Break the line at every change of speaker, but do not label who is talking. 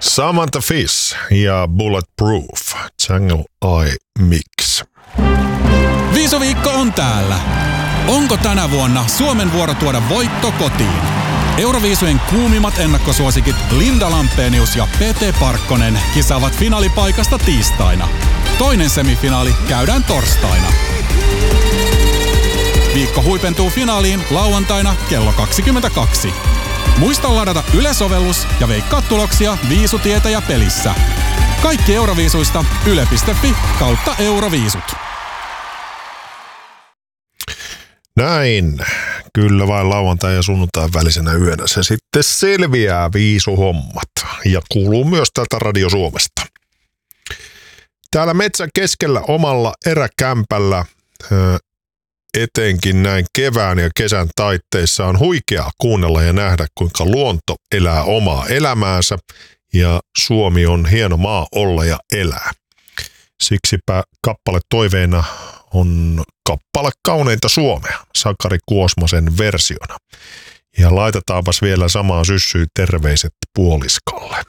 Samantha Fish ja Bulletproof Jungle Eye Mix.
Viisuviikko on täällä. Onko tänä vuonna Suomen vuoro tuoda voitto kotiin? Euroviisujen kuumimmat ennakkosuosikit Linda Lampenius ja Pete Parkkonen kisaavat finaalipaikasta tiistaina. Toinen semifinaali käydään torstaina. Viikko huipentuu finaaliin lauantaina kello 22. Muista ladata Yle-sovellus ja veikkaa tuloksia Viisutietäjä pelissä. Kaikki Euroviisuista yle.fi/Euroviisut.
Näin. Kyllä vain lauantai ja sunnuntain välisenä yönä se sitten selviää viisuhommat ja kuuluu myös täältä Radio Suomesta. Täällä metsän keskellä omalla eräkämpällä etenkin näin kevään ja kesän taitteissa on huikeaa kuunnella ja nähdä, kuinka luonto elää omaa elämäänsä ja Suomi on hieno maa olla ja elää. Siksipä kappale toiveena on kappale Kauneinta Suomea, Sakari Kuosmasen versiona. Ja laitetaanpas vielä samaan syssyyn terveiset puoliskolle.